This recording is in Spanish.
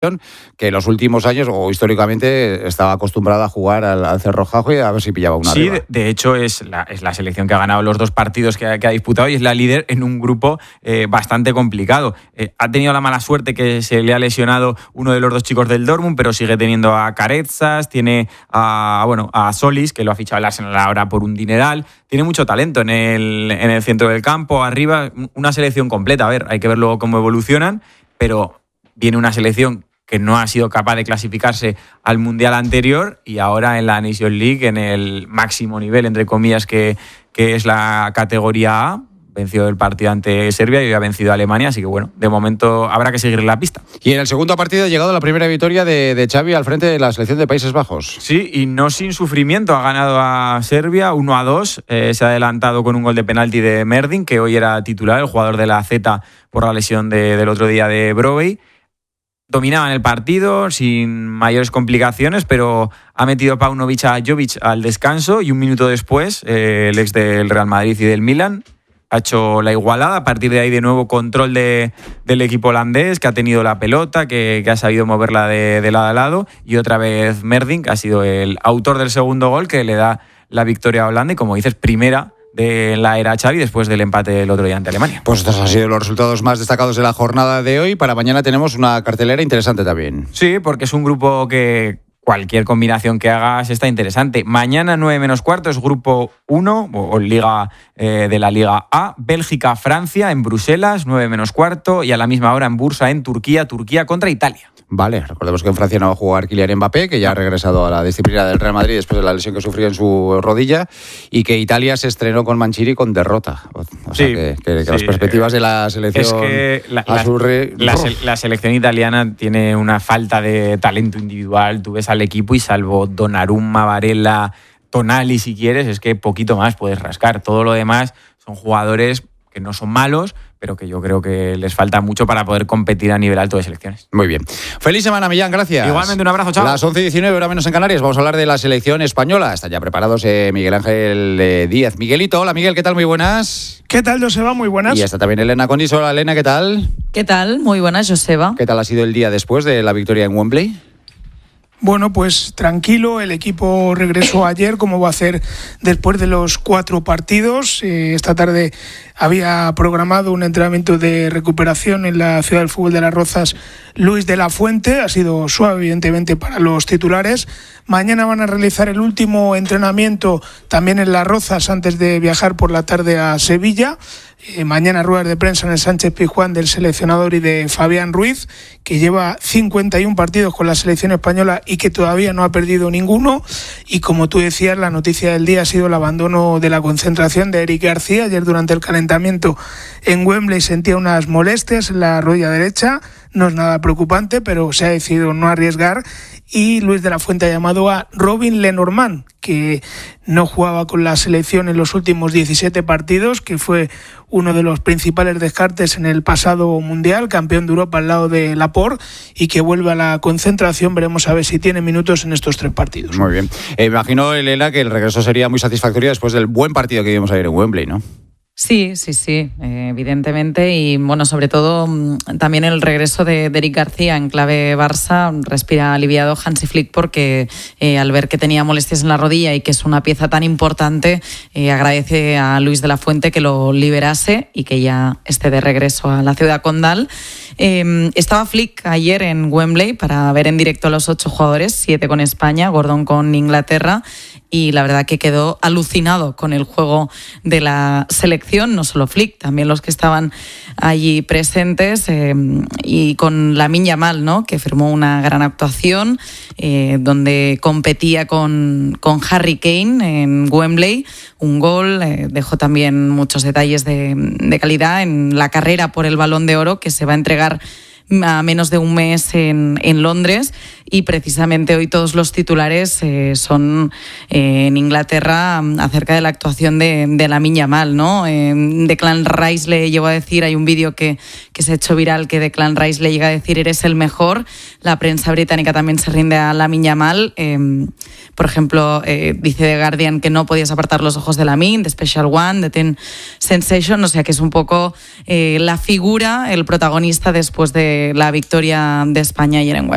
que en los últimos años o históricamente estaba acostumbrada a jugar al cerrojazo y a ver si pillaba una Sí, arriba. de hecho es la selección que ha ganado los 2 partidos que ha disputado y es la líder en un grupo bastante complicado. Ha tenido la mala suerte que se le ha lesionado uno de los 2 chicos del Dortmund, pero sigue teniendo a Carezas, tiene a Solis, que lo ha fichado el Arsenal ahora por un dineral. Tiene mucho talento en el centro del campo, arriba, una selección completa. A ver, hay que ver luego cómo evolucionan, pero viene una selección que no ha sido capaz de clasificarse al Mundial anterior y ahora en la Nations League, en el máximo nivel, entre comillas, que es la categoría A, venció el partido ante Serbia y hoy ha vencido a Alemania, así que bueno, de momento habrá que seguir la pista. Y en el segundo partido ha llegado la primera victoria de Xavi al frente de la selección de Países Bajos. Sí, y no sin sufrimiento, ha ganado a Serbia 1-2, se ha adelantado con un gol de penalti de Merdin, que hoy era titular, el jugador de la Z por la lesión del otro día de Brobbey. Dominaban el partido sin mayores complicaciones, pero ha metido Paunovic a Jovic al descanso y un minuto después el ex del Real Madrid y del Milan ha hecho la igualada. A partir de ahí de nuevo control del equipo holandés, que ha tenido la pelota, que ha sabido moverla de lado a lado, y otra vez Merdin, que ha sido el autor del segundo gol que le da la victoria a Holanda y, como dices, primera de la era Xavi después del empate el otro día ante Alemania. Pues estos han sido los resultados más destacados de la jornada de hoy. Para mañana tenemos una cartelera interesante también. Sí, porque es un grupo que cualquier combinación que hagas está interesante. Mañana 9:15 es grupo 1 o Liga de la Liga A. Bélgica-Francia en Bruselas, 9:15, y a la misma hora en Bursa en Turquía contra Italia. Vale, recordemos que en Francia no va a jugar Kylian Mbappé, que ya ha regresado a la disciplina del Real Madrid después de la lesión que sufrió en su rodilla, y que Italia se estrenó con Manchiri con derrota. O sea, que las perspectivas de la selección... Es que la selección italiana tiene una falta de talento individual. Tú ves al equipo y salvo Donnarumma, Varela, Tonali, si quieres, es que poquito más puedes rascar. Todo lo demás son jugadores que no son malos, pero que yo creo que les falta mucho para poder competir a nivel alto de selecciones. Muy bien. Feliz semana, Millán, gracias. Igualmente, un abrazo, chao. Las 11:19, hora menos en Canarias, vamos a hablar de la selección española. Están ya preparados Miguel Ángel Díaz. Miguelito, hola Miguel, ¿qué tal? Muy buenas. ¿Qué tal, Joseba? Muy buenas. Y está también Elena Condis. Hola Elena, ¿qué tal? ¿Qué tal? Muy buenas, Joseba. ¿Qué tal ha sido el día después de la victoria en Wembley? Bueno, pues tranquilo, el equipo regresó ayer, como va a hacer después de los 4 partidos. Esta tarde había programado un entrenamiento de recuperación en la Ciudad del Fútbol de Las Rozas Luis de la Fuente. Ha sido suave, evidentemente, para los titulares. Mañana van a realizar el último entrenamiento también en Las Rozas antes de viajar por la tarde a Sevilla. Mañana ruedas de prensa en el Sánchez Pizjuán del seleccionador y de Fabián Ruiz, que lleva 51 partidos con la selección española y que todavía no ha perdido ninguno. Y como tú decías, la noticia del día ha sido el abandono de la concentración de Eric García. Ayer durante el calentamiento en Wembley sentía unas molestias en la rodilla derecha. No es nada preocupante, pero se ha decidido no arriesgar. Y Luis de la Fuente ha llamado a Robin Lenormand, que no jugaba con la selección en los últimos 17 partidos, que fue uno de los principales descartes en el pasado Mundial, campeón de Europa al lado de Laporte, y que vuelve a la concentración. Veremos a ver si tiene minutos en estos 3 partidos. Muy bien. Imagino, Elena, que el regreso sería muy satisfactorio después del buen partido que vimos ayer en Wembley, ¿no? Sí, evidentemente, y bueno, sobre todo también el regreso de Eric García en clave Barça. Respira aliviado Hansi Flick porque al ver que tenía molestias en la rodilla y que es una pieza tan importante, agradece a Luis de la Fuente que lo liberase y que ya esté de regreso a la ciudad condal. Estaba Flick ayer en Wembley para ver en directo a los 8 jugadores, 7 con España, Gordon con Inglaterra, y la verdad que quedó alucinado con el juego de la selección, no solo Flick, también los que estaban allí presentes, y con Lamine Yamal, ¿no?, que firmó una gran actuación, donde competía con Harry Kane en Wembley, un gol, dejó también muchos detalles de calidad en la carrera por el Balón de Oro que se va a entregar a menos de un mes en Londres, y precisamente hoy todos los titulares son en Inglaterra acerca de la actuación de Lamine Yamal, ¿no? Declan Rice le llegó a decir, hay un vídeo que se ha hecho viral, que Declan Rice le llega a decir eres el mejor. La prensa británica también se rinde a Lamine Yamal. Por ejemplo, dice The Guardian que no podías apartar los ojos de Lamine, The Special One, The Ten Sensation, o sea que es un poco la figura, el protagonista después de la victoria de España ayer en Wembley.